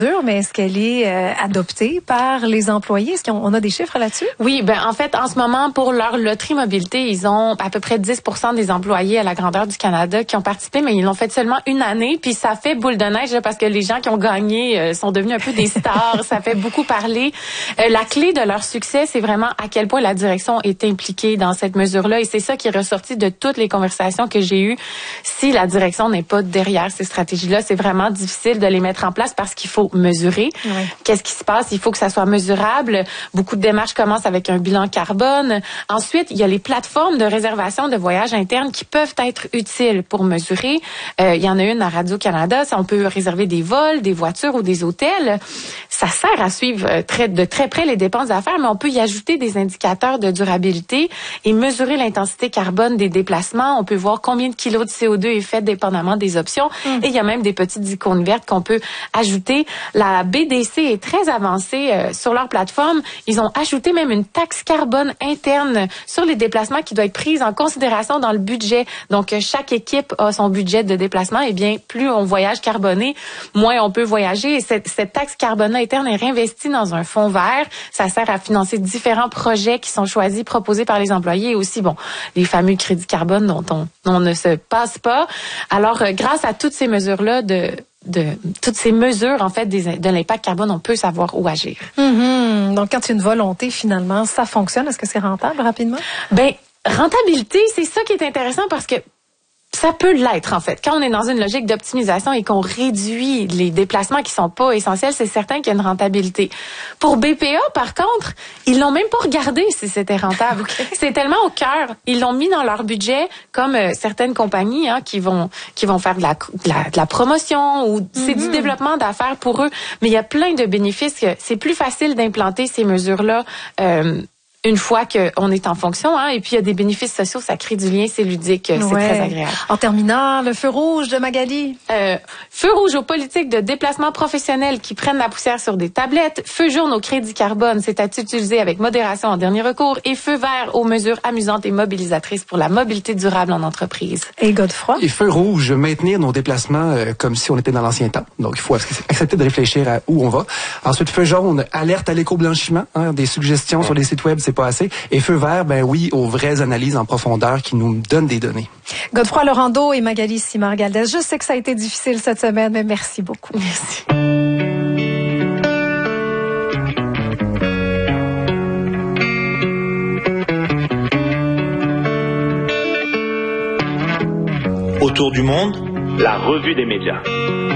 mais est-ce qu'elle est adoptée par les employés? Est-ce qu'on a des chiffres là-dessus? Oui, en fait, en ce moment, pour leur loterie mobilité, ils ont à peu près 10% des employés à la grandeur du Canada qui ont participé, mais ils l'ont fait seulement une année, puis ça fait boule de neige là, parce que les gens qui ont gagné sont devenus un peu des stars. Ça fait beaucoup parler. La clé de leur succès, c'est vraiment à quel point la direction est impliquée dans cette mesure-là, et c'est ça qui est ressorti de toutes les conversations que j'ai eues. Si la direction n'est pas derrière ces stratégies-là, c'est vraiment difficile de les mettre en place parce qu'il faut mesurer. Oui. Qu'est-ce qui se passe? Il faut que ça soit mesurable. Beaucoup de démarches commencent avec un bilan carbone. Ensuite, il y a les plateformes de réservation de voyages internes qui peuvent être utiles pour mesurer. Il y en a une à Radio-Canada. On peut réserver des vols, des voitures ou des hôtels. Ça sert à suivre de très près les dépenses d'affaires, mais on peut y ajouter des indicateurs de durabilité et mesurer l'intensité carbone des déplacements. On peut voir combien de kilos de CO2 est fait dépendamment des options. Et il y a même des petites icônes vertes qu'on peut ajouter. La BDC est très avancée sur leur plateforme. Ils ont ajouté même une taxe carbone interne sur les déplacements qui doit être prise en considération dans le budget. Donc, chaque équipe a son budget de déplacement. Et bien, plus on voyage carboné, moins on peut voyager. Et cette taxe carbone interne est réinvestie dans un fonds vert. Ça sert à financer différents projets qui sont choisis, proposés par les employés. Et aussi, les fameux crédits carbone dont on ne se passe pas. Alors, grâce à toutes ces mesures-là toutes ces mesures, en fait, de l'impact carbone, on peut savoir où agir. Donc, quand il y a une volonté, finalement, ça fonctionne. Est-ce que c'est rentable rapidement? Rentabilité, c'est ça qui est intéressant parce que ça peut l'être, en fait. Quand on est dans une logique d'optimisation et qu'on réduit les déplacements qui sont pas essentiels, c'est certain qu'il y a une rentabilité. Pour BPA, par contre, ils l'ont même pas regardé si c'était rentable. Okay. C'est tellement au cœur. Ils l'ont mis dans leur budget, comme certaines compagnies qui vont faire de la promotion ou c'est du développement d'affaires pour eux. Mais il y a plein de bénéfices. C'est plus facile d'implanter ces mesures-là une fois qu'on est en fonction, et puis il y a des bénéfices sociaux, ça crée du lien, c'est ludique, c'est très agréable. En terminant, le feu rouge de Magali. Feu rouge aux politiques de déplacement professionnel qui prennent la poussière sur des tablettes, feu jaune au crédit carbone, c'est à utiliser avec modération en dernier recours, et feu vert aux mesures amusantes et mobilisatrices pour la mobilité durable en entreprise. Et Godefroy? Et feu rouge, maintenir nos déplacements comme si on était dans l'ancien temps. Donc, il faut accepter de réfléchir à où on va. Ensuite, feu jaune, alerte à l'éco-blanchiment, des suggestions sur les sites web, c'est pas assez. Et feu vert, oui, aux vraies analyses en profondeur qui nous donnent des données. Godefroy Laurando et Magali Simard-Galdès. Je sais que ça a été difficile cette semaine, mais merci beaucoup. Merci. Autour du monde, la revue des médias.